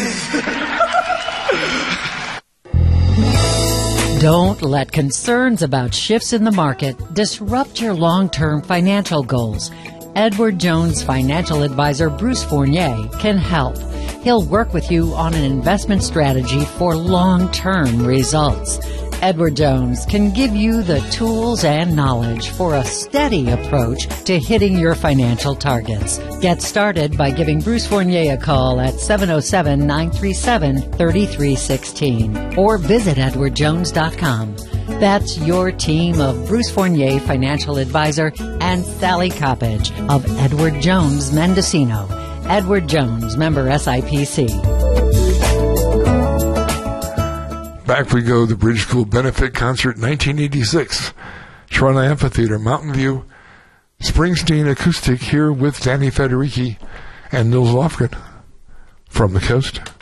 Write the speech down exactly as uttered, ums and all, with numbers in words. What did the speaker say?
Don't let concerns about shifts in the market disrupt your long-term financial goals. Edward Jones financial advisor Bruce Fournier can help. He'll work with you on an investment strategy for long-term results. Edward Jones can give you the tools and knowledge for a steady approach to hitting your financial targets. Get started by giving Bruce Fournier a call at seven oh seven, nine three seven, three three one six or visit edward jones dot com. That's your team of Bruce Fournier financial advisor and Sally Coppage of Edward Jones Mendocino. Edward Jones, member S I P C. Back we go, the Bridge School Benefit Concert nineteen eighty-six. Toronto Amphitheater, Mountain View. Springsteen Acoustic here with Danny Federici and Nils Lofgren from the coast.